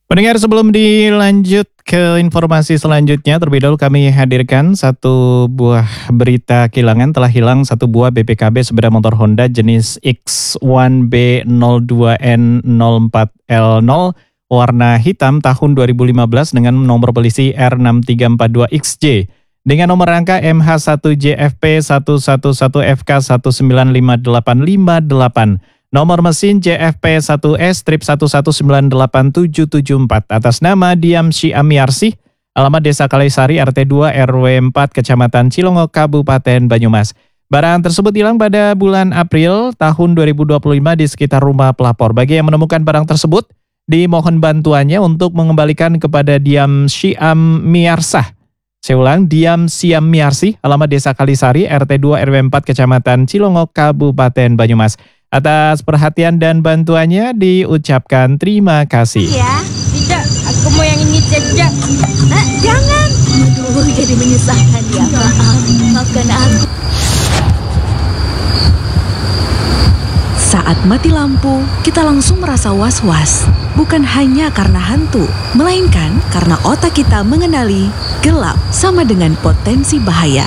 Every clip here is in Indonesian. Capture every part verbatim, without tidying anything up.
Pendengar, sebelum dilanjut ke informasi selanjutnya, terlebih dahulu kami hadirkan satu buah berita kehilangan. Telah hilang satu buah B P K B sepeda motor Honda jenis X satu B nol dua N nol empat L nol warna hitam tahun dua ribu lima belas dengan nomor polisi R enam tiga empat dua X J dengan nomor rangka M H satu J F P satu satu satu F K satu sembilan lima delapan lima delapan. Nomor mesin J F P satu S strip satu satu sembilan delapan tujuh tujuh empat atas nama Diam Syiamiarsih, alamat Desa Kalaisari, R T dua R W empat, Kecamatan Cilongok, Kabupaten Banyumas. Barang tersebut hilang pada bulan April tahun dua ribu dua puluh lima di sekitar rumah pelapor. Bagi yang menemukan barang tersebut, dimohon bantuannya untuk mengembalikan kepada Diam Syiamiarsih. Saya ulang, Diam Syiamiarsih, alamat Desa Kalisari, R T dua R W empat, Kecamatan Cilongok, Kabupaten Banyumas. Atas perhatian dan bantuannya diucapkan terima kasih. Ya, tidak, aku mau yang ini saja. Nah, jangan. Aduh, jadi menyusahkan ya. Maaf, maafkan aku. Saat mati lampu, kita langsung merasa was-was. Bukan hanya karena hantu, melainkan karena otak kita mengenali gelap sama dengan potensi bahaya.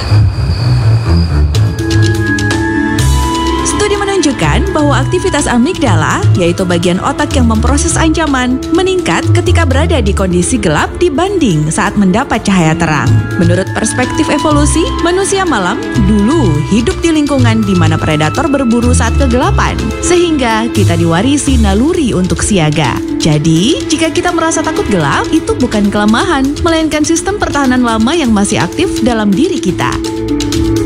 Studi menunjukkan bahwa aktivitas amigdala, yaitu bagian otak yang memproses ancaman, meningkat ketika berada di kondisi gelap dibanding saat mendapat cahaya terang. Menurut perspektif evolusi, manusia malam dulu hidup di lingkungan di mana predator berburu saat kegelapan, sehingga kita diwarisi naluri untuk siaga. Jadi, jika kita merasa takut gelap, itu bukan kelemahan, melainkan sistem pertahanan lama yang masih aktif dalam diri kita.